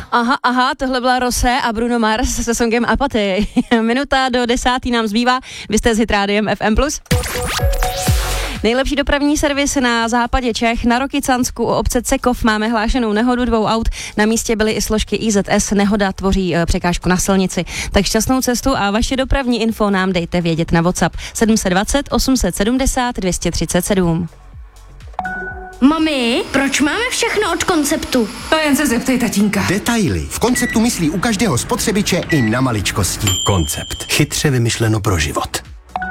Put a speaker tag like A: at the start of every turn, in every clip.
A: Aha, tohle byla Rosé a Bruno Mars se songem Apatie. Minuta do 10. nám zbývá, vy jste s Hitrádiem FM+. Nejlepší dopravní servis na západě Čech, na Rokycansku u obce Cekov máme hlášenou nehodu 2 aut. Na místě byly i složky IZS, nehoda tvoří překážku na silnici. Tak šťastnou cestu a vaše dopravní info nám dejte vědět na WhatsApp 720 870 237.
B: Mami, proč máme všechno od Konceptu?
C: To jen se zeptej tatínka.
D: Detaily. V Konceptu myslí u každého spotřebiče i na maličkosti. Koncept. Chytře vymyšleno pro život.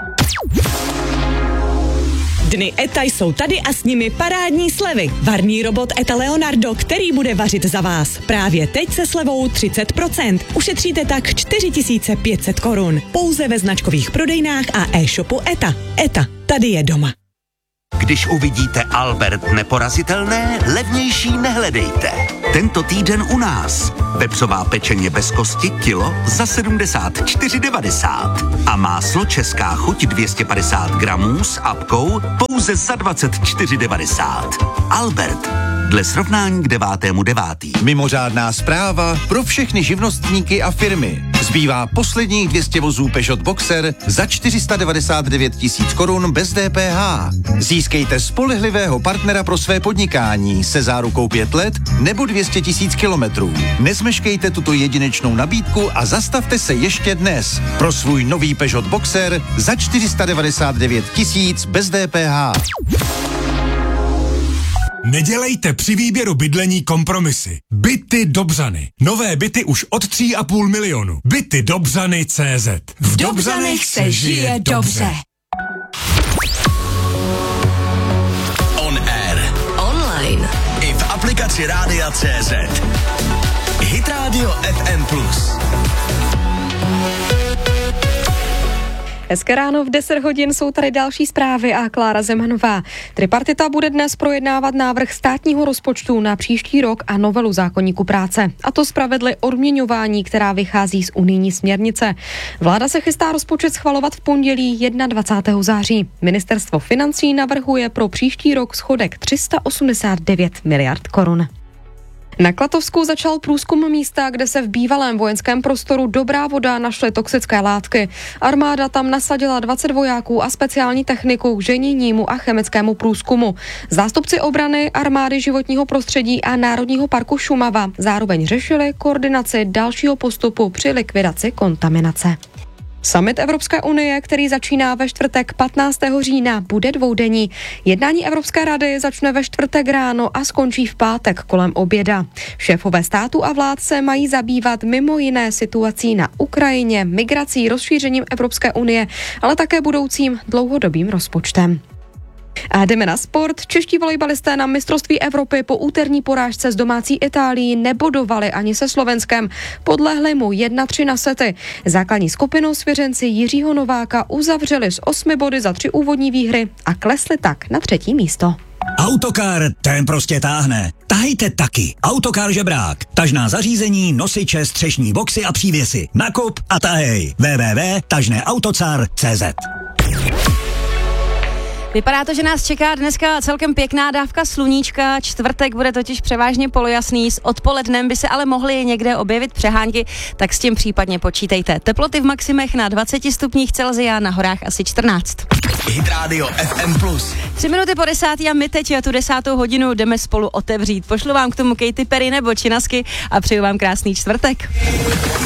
E: Dny ETA jsou tady a s nimi parádní slevy. Varný robot ETA Leonardo, který bude vařit za vás. Právě teď se slevou 30%. Ušetříte tak 4500 korun. Pouze ve značkových prodejnách a e-shopu ETA. ETA, tady je doma.
F: Když uvidíte Albert neporazitelné, levnější nehledejte. Tento týden u nás. Vepřová pečeně bez kosti kilo za 74,90. A máslo Česká chuť 250 gramů s apkou pouze za 24,90. Albert. Dle srovnání k 9.9.
G: Mimořádná zpráva pro všechny živnostníky a firmy. Zbývá posledních 200 vozů Peugeot Boxer za 499 000 korun bez DPH. Získejte spolehlivého partnera pro své podnikání se zárukou 5 let nebo 200 000 kilometrů. Nezmeškejte tuto jedinečnou nabídku a zastavte se ještě dnes pro svůj nový Peugeot Boxer za 499 000 bez DPH.
H: Nedělejte při výběru bydlení kompromisy. Byty Dobřany. Nové byty už od 3,5 milionu. Byty Dobřany.cz. V Dobřanech se žije dobře.
F: On air. Online. I v aplikaci Rádia.cz. Hit Radio FM+.
I: Hezké ráno, v 10 hodin jsou tady další zprávy a Klára Zemanová. Tripartita bude dnes projednávat návrh státního rozpočtu na příští rok a novelu zákoníku práce. A to spravedli odměňování, která vychází z unijní směrnice. Vláda se chystá rozpočet schvalovat v pondělí 21. září. Ministerstvo financí navrhuje pro příští rok schodek 389 miliard korun. Na Klatovsku začal průzkum místa, kde se v bývalém vojenském prostoru Dobrá Voda našly toxické látky. Armáda tam nasadila 20 vojáků a speciální techniku k ženěnímu a chemickému průzkumu. Zástupci obrany, armády životního prostředí a Národního parku Šumava zároveň řešili koordinaci dalšího postupu při likvidaci kontaminace. Summit Evropské unie, který začíná ve čtvrtek 15. října, bude dvoudenní. Jednání Evropské rady začne ve čtvrtek ráno a skončí v pátek kolem oběda. Šéfové států a vlád se mají zabývat mimo jiné situací na Ukrajině, migrací, rozšířením Evropské unie, ale také budoucím dlouhodobým rozpočtem. A jdeme na sport. Čeští volejbalisté na mistrovství Evropy po úterní porážce s domácí Itálií nebodovali ani se Slovenskem. Podlehli mu 1-3 na sety. Základní skupinu svěřenci Jiřího Nováka uzavřeli s 8 body za 3 úvodní výhry a klesli tak na 3. místo.
J: Autokar, ten prostě táhne. Tahejte taky. Autokar Žebrák. Tažná zařízení, nosiče, střešní boxy a přívěsy. Nakup a tahej. www.tažneautocar.cz.
A: Vypadá to, že nás čeká dneska celkem pěkná dávka sluníčka, čtvrtek bude totiž převážně polojasný, s odpolednem by se ale mohly někde objevit přehánky, tak s tím případně počítejte. Teploty v maximech na 20 stupních Celsia, na horách asi 14.
F: Hit Radio FM+.
A: 3 minuty po 10. a my teď tu 10. hodinu jdeme spolu otevřít. Pošlu vám k tomu Katy Perry nebo Činasky a přeju vám krásný čtvrtek.